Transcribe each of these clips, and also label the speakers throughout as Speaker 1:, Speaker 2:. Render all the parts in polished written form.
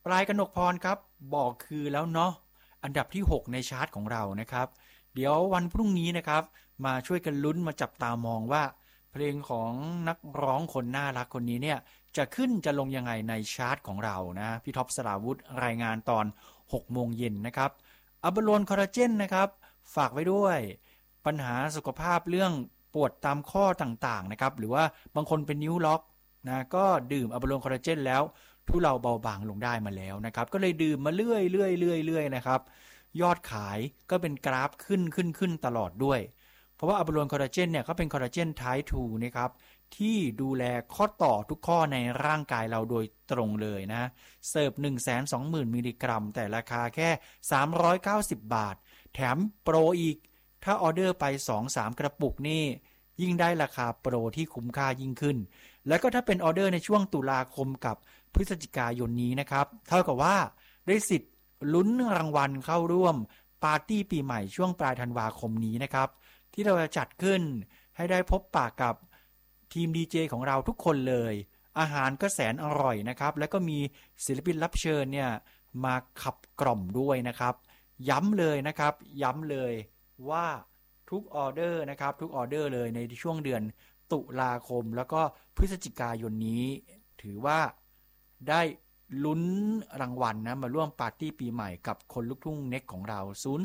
Speaker 1: ปลายกนกพรครับบอกคือแล้วเนาะอันดับที่6ในชาร์ตของเรานะครับเดี๋ยววันพรุ่งนี้นะครับมาช่วยกันลุ้นมาจับตามองว่าเพลงของนักร้องคนน่ารักคนนี้เนี่ยจะขึ้นจะลงยังไงในชาร์ตของเรานะพี่ท็อปสราวุธรายงานตอน6โมงเย็นนะครับอับโลนคอลลาเจนนะครับฝากไว้ด้วยปัญหาสุขภาพเรื่องปวดตามข้อต่างๆนะครับหรือว่าบางคนเป็นนิ้วล็อกนะก็ดื่มอับโลนคอลลาเจนแล้วทุเลาเบาบางลงได้มาแล้วนะครับก็เลยดื่มมาเรื่อยนะครับยอดขายก็เป็นกราฟขึ้นตลอดด้วยเพราะว่าอับโลนคอลลาเจนเนี่ยเขาเป็นคอลลาเจนไทป์ 2 นะครับที่ดูแลข้อต่อทุกข้อในร่างกายเราโดยตรงเลยนะเสิร์ฟ 120,000 มิลลิกรัมแต่ราคาแค่390 บาทแถมโปรอีกถ้าออเดอร์ไป 2-3 กระปุกนี่ยิ่งได้ราคาโปรที่คุ้มค่ายิ่งขึ้นแล้วก็ถ้าเป็นออเดอร์ในช่วงตุลาคมกับพฤศจิกายนนี้นะครับเท่ากับว่าได้สิทธิ์ลุ้นรางวัลเข้าร่วมปาร์ตี้ปีใหม่ช่วงปลายธันวาคมนี้นะครับที่เราจะจัดขึ้นให้ได้พบปะกับทีมดีเจของเราทุกคนเลยอาหารก็แสนอร่อยนะครับแล้วก็มีศิลปินรับเชิญเนี่ยมาขับกล่อมด้วยนะครับย้ำเลยนะครับย้ำเลยว่าทุกออเดอร์นะครับทุกออเดอร์เลยในช่วงเดือนตุลาคมแล้วก็พฤศจิกายนนี้ถือว่าได้ลุ้นรางวัลนะมาร่วมปาร์ตี้ปีใหม่กับคนลูกทุ่งเน็กของเรา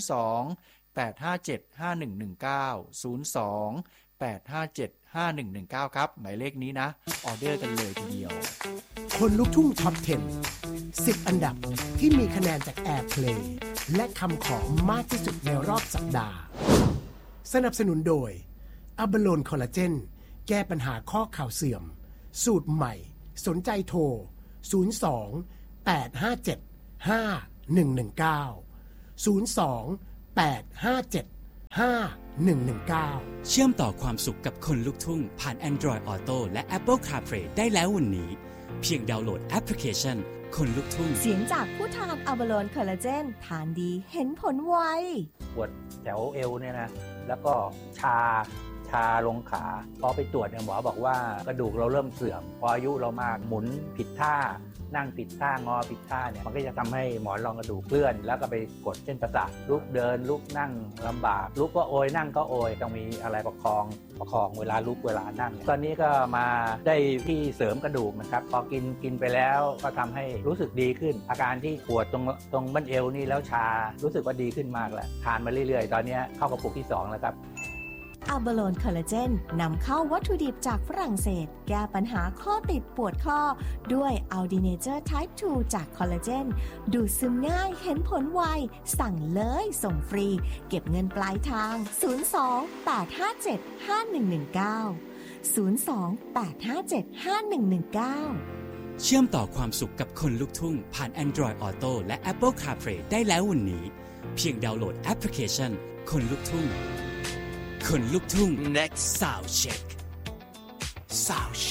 Speaker 1: 02-857-5119 ครับหมายเลขนี้นะออเดอร์กันเลยทีเดียว
Speaker 2: คนลูกทุ่งท็อป 10 10 อันดับที่มีคะแนนจาก Airplay และคำขอมากที่สุดในรอบสัปดาห์สนับสนุนโดยอับโลนคอลลาเจนแก้ปัญหาข้อเข่าเสื่อมสูตรใหม่สนใจโทร02-857-5119
Speaker 3: เชื่อมต่อความสุขกับคนลูกทุ่งผ่าน Android Auto และ Apple CarPlay ได้แล้ววันนี้เพียงดาวน์โหลดแอปพลิเคชันคนลูกทุ่ง
Speaker 4: เสียงจากผู้ทานอัลบาโลนคอลลาเจนทานดีเห็นผลไว
Speaker 5: ปวดแถวเอวเนี่ยนะแล้วก็ชาลงขาพอไปตรวจเนี่ยหมอบอกว่ากระดูกเราเริ่มเสื่อมพออายุเรามากหมุนผิดท่านั่งผิดท่างอผิดท่าเนี่ยมันก็จะทำให้หมอนรองกระดูกเคลื่อนแล้วก็ไปกดเส้นประสาทลุกเดินลุกนั่งลำบากลุกก็โอยนั่งก็โอยต้องมีอะไรประคองเวลาลุกเวลานั่งตอนนี้ก็มาได้ที่เสริมกระดูกนะครับพอกินไปแล้วก็ทำให้รู้สึกดีขึ้นอาการที่ปวดตรงบั้นเอวนี่แล้วชารู้สึกว่าดีขึ้นมากแล้วทานมาเรื่อยๆตอนนี้เข้ากระปุกที่2แล้วครับ
Speaker 4: อัลบาโลนคอลลาเจนนำเข้าวัตถุดิบจากฝรั่งเศสแก้ปัญหาข้อติดปวดข้อด้วยอัลดีเนเจอร์ไทป์ 2 จากคอลลาเจนดูดซึมง่ายเห็นผลไวสั่งเลยส่งฟรีเก็บเงินปลายทาง02-857-5119
Speaker 3: เชื่อมต่อความสุขกับคนลูกทุ่งผ่าน Android Auto และ Apple CarPlay ได้แล้ววันนี้เพียงดาวน์โหลดแอปพลิเคชันคนลูกทุ่งคนลูกทุ่ง Next Sound Check